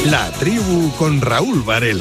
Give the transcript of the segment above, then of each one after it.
La Tribu con Raúl Varela.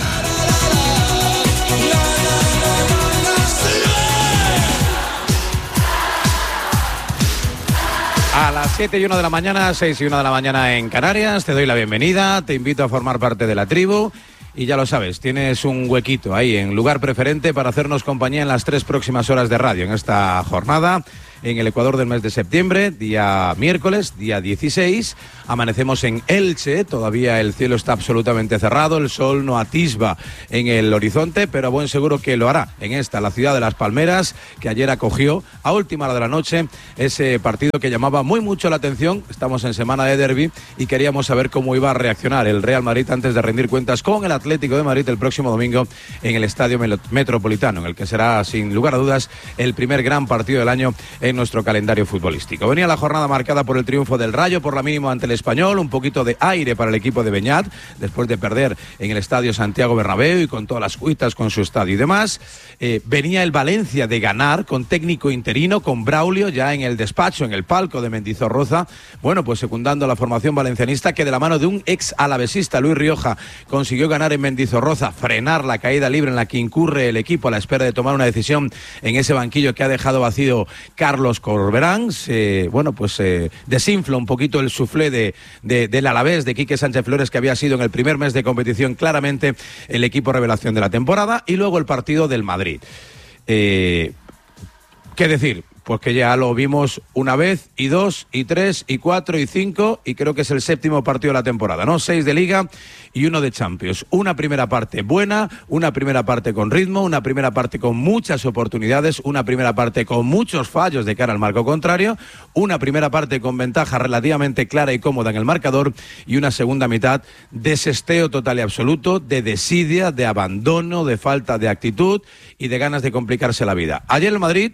A las 7:01 de la mañana, 6:01 de la mañana en Canarias, te doy la bienvenida, te invito a formar parte de La Tribu. Y ya lo sabes, tienes un huequito ahí en lugar preferente para hacernos compañía en las 3 próximas horas de radio en esta jornada. En el Ecuador del mes de septiembre, día miércoles, día 16, amanecemos en Elche, todavía el cielo está absolutamente cerrado, el sol no atisba en el horizonte, pero a buen seguro que lo hará en esta, la ciudad de Las Palmeras, que ayer acogió a última hora de la noche ese partido que llamaba muy mucho la atención. Estamos en semana de derbi y queríamos saber cómo iba a reaccionar el Real Madrid antes de rendir cuentas con el Atlético de Madrid el próximo domingo en el Estadio Metropolitano, en el que será sin lugar a dudas el primer gran partido del año en nuestro calendario futbolístico. Venía la jornada marcada por el triunfo del Rayo por la mínima ante el Español, un poquito de aire para el equipo de Beñat después de perder en el Estadio Santiago Bernabéu y con todas las cuitas con su estadio y demás. Venía el Valencia de ganar con técnico interino, con Braulio ya en el despacho, en el palco de Mendizorroza, bueno, pues secundando a la formación valencianista que de la mano de un ex alavesista, Luis Rioja, consiguió ganar en Mendizorroza, frenar la caída libre en la que incurre el equipo a la espera de tomar una decisión en ese banquillo que ha dejado vacío Carlos Corberán. Desinfla un poquito el suflé del Alavés, de Quique Sánchez Flores, que había sido en el primer mes de competición claramente el equipo revelación de la temporada, y luego el partido del Madrid. ¿Qué decir? Pues que ya lo vimos una vez, y dos, y tres, y cuatro, y cinco, y creo que es el séptimo partido de la temporada, ¿no? 6 de Liga y 1 de Champions. Una primera parte buena, una primera parte con ritmo, una primera parte con muchas oportunidades, una primera parte con muchos fallos de cara al marco contrario, una primera parte con ventaja relativamente clara y cómoda en el marcador, y una segunda mitad de sesteo total y absoluto, de desidia, de abandono, de falta de actitud y de ganas de complicarse la vida. Ayer el Madrid,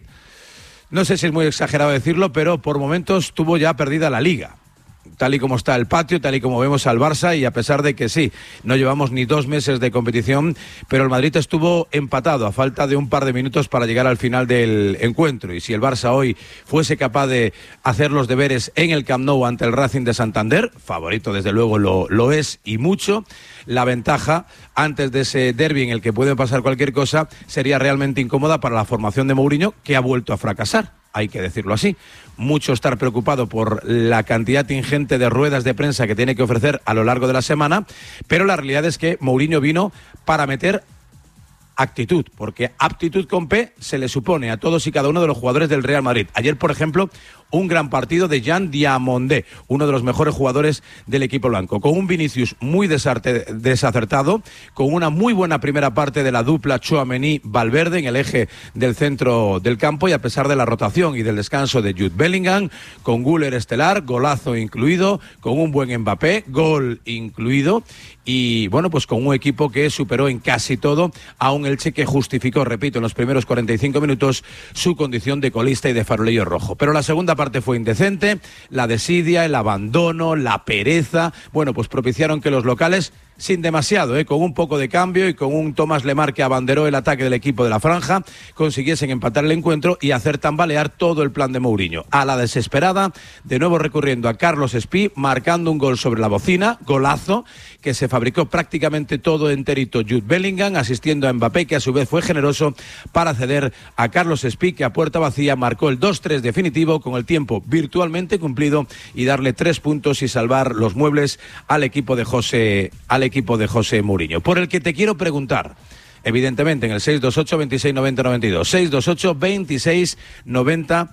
no sé si es muy exagerado decirlo, pero por momentos tuvo ya perdida la Liga. Tal y como está el patio, tal y como vemos al Barça, y a pesar de que sí, no llevamos ni 2 meses de competición, pero el Madrid estuvo empatado a falta de un par de minutos para llegar al final del encuentro. Y si el Barça hoy fuese capaz de hacer los deberes en el Camp Nou ante el Racing de Santander, favorito desde luego lo es y mucho, la ventaja antes de ese derbi en el que puede pasar cualquier cosa sería realmente incómoda para la formación de Mourinho, que ha vuelto a fracasar. Hay que decirlo así. Mucho estar preocupado por la cantidad ingente de ruedas de prensa que tiene que ofrecer a lo largo de la semana, pero la realidad es que Mourinho vino para meter actitud, porque aptitud con P se le supone a todos y cada uno de los jugadores del Real Madrid. Ayer, por ejemplo, un gran partido de Jean Diamondé, uno de los mejores jugadores del equipo blanco, con un Vinicius muy desacertado, con una muy buena primera parte de la dupla Tchouaméni-Valverde en el eje del centro del campo, y a pesar de la rotación y del descanso de Jude Bellingham, con Güler estelar, golazo incluido, con un buen Mbappé, gol incluido, y bueno, pues con un equipo que superó en casi todo a un Elche que justificó, repito, en los primeros 45 minutos su condición de colista y de farolillo rojo. Pero la segunda parte fue indecente, la desidia, el abandono, la pereza, bueno, pues propiciaron que los locales, sin demasiado, con un poco de cambio y con un Thomas Lemar que abanderó el ataque del equipo de la franja, consiguiesen empatar el encuentro y hacer tambalear todo el plan de Mourinho. A la desesperada, de nuevo recurriendo a Carlos Espí, marcando un gol sobre la bocina, golazo, que se fabricó prácticamente todo enterito Jude Bellingham, asistiendo a Mbappé, que a su vez fue generoso para ceder a Carlos Espí, que a puerta vacía marcó el 2-3 definitivo con el tiempo virtualmente cumplido, y darle 3 puntos y salvar los muebles al equipo de José Mourinho, por el que te quiero preguntar, evidentemente, en el 628 26 90 92, 628 26 90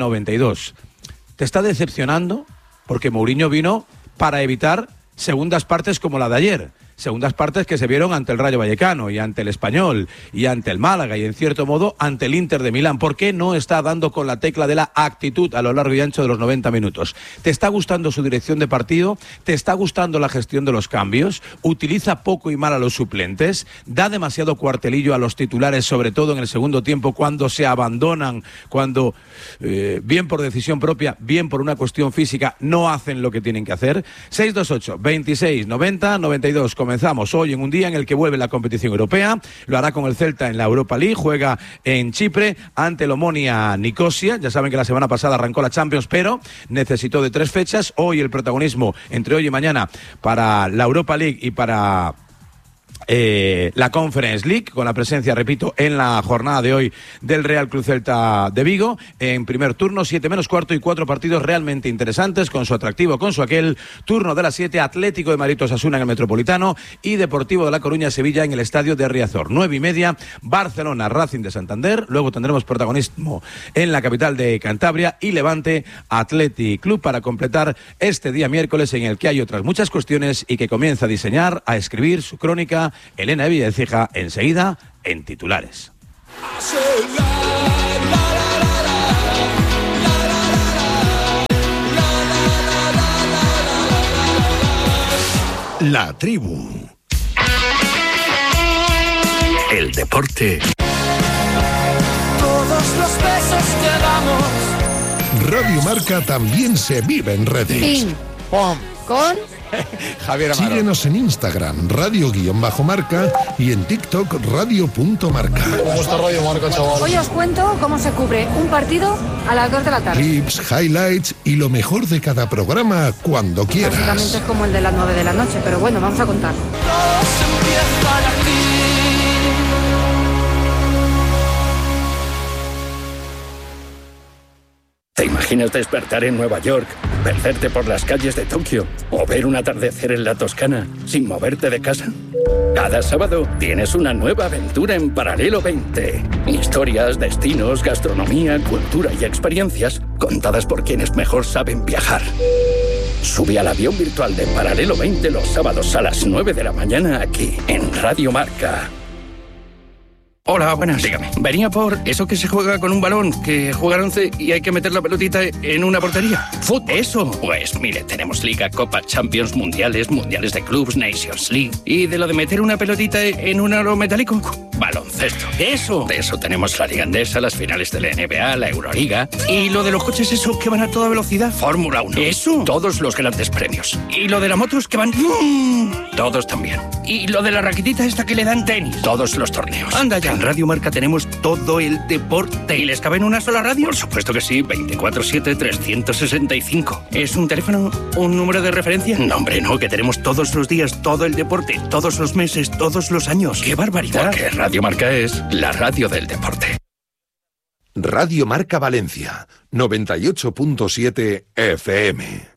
92. ¿Te está decepcionando? Porque Mourinho vino para evitar segundas partes como la de ayer. Segundas partes que se vieron ante el Rayo Vallecano y ante el Español y ante el Málaga y en cierto modo ante el Inter de Milán. ¿Por qué no está dando con la tecla de la actitud a lo largo y ancho de los 90 minutos? ¿Te está gustando su dirección de partido? ¿Te está gustando la gestión de los cambios? ¿Utiliza poco y mal a los suplentes? ¿Da demasiado cuartelillo a los titulares, sobre todo en el segundo tiempo, cuando se abandonan, cuando bien por decisión propia, bien por una cuestión física, no hacen lo que tienen que hacer? 628 26 90 92. comenzamos hoy en un día en el que vuelve la competición europea. Lo hará con el Celta en la Europa League, juega en Chipre ante el Omonia Nicosia. Ya saben que la semana pasada arrancó la Champions, pero necesitó de 3 fechas. Hoy el protagonismo entre hoy y mañana para la Europa League y para la Conference League, con la presencia, repito, en la jornada de hoy del Real Club Celta de Vigo. En primer turno, 7 menos cuarto y 4 partidos realmente interesantes, con su atractivo, con su aquel. Turno de las 7, Atlético de Madrid Osasuna en el Metropolitano y Deportivo de La Coruña Sevilla en el Estadio de Riazor. 9:30, Barcelona Racing de Santander. Luego tendremos protagonismo en la capital de Cantabria y Levante Athletic Club para completar este día miércoles en el que hay otras muchas cuestiones y que comienza a diseñar, a escribir su crónica Elena Villaceja, enseguida en titulares. La tribu. El deporte. Todos los besos que damos. Radio Marca también se vive en redes. Ping, ¡Pum! con Javier Amaro. Síguenos en Instagram, radio_marca, y en TikTok, radio.marca. ¿Cómo está Radio Marca, chaval? Hoy os cuento cómo se cubre un partido a las 2 de la tarde. Clips, highlights y lo mejor de cada programa cuando Básicamente quieras. es como el de las 9 de la noche, pero bueno, vamos a contar. Todos empiezan aquí. ¿Te imaginas despertar en Nueva York, perderte por las calles de Tokio o ver un atardecer en la Toscana sin moverte de casa? Cada sábado tienes una nueva aventura en Paralelo 20. Historias, destinos, gastronomía, cultura y experiencias contadas por quienes mejor saben viajar. Sube al avión virtual de Paralelo 20 los sábados a las 9 de la mañana aquí, en Radio Marca. Hola, buenas. Dígame. Venía por eso que se juega con un balón, que juega 11 y hay que meter la pelotita en una portería. ¿Fútbol? Eso. Pues mire, tenemos Liga, Copa, Champions, Mundiales, Mundiales de Clubs, Nations League. Y de lo de meter una pelotita en un aro metálico, baloncesto. Eso. De eso tenemos la Liga Endesa, las finales de la NBA, la Euroliga. Y lo de los coches, eso, que van a toda velocidad. Fórmula 1. Eso. Todos los grandes premios. Y lo de las motos, que van... Todos también. Y lo de la raquetita esta que le dan tenis. Todos los torneos. Anda ya. En Radio Marca tenemos todo el deporte. ¿Y les cabe en una sola radio? Por supuesto que sí, 24/7, 365. ¿Es un teléfono, un número de referencia? No, hombre, no, que tenemos todos los días todo el deporte, todos los meses, todos los años. ¡Qué barbaridad! Porque Radio Marca es la radio del deporte. Radio Marca Valencia, 98.7 FM.